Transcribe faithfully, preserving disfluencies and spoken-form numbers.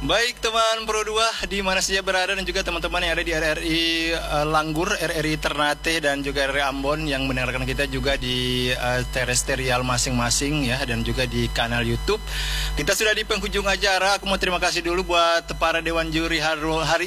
Baik teman Pro dua di mana saja berada dan juga teman-teman yang ada di R R I uh, Langgur, R R I Ternate dan juga R R I Ambon yang mendengarkan kita juga di uh, terestrial masing-masing ya, dan juga di kanal YouTube. Kita sudah di penghujung acara. Aku mau terima kasih dulu buat para dewan juri hari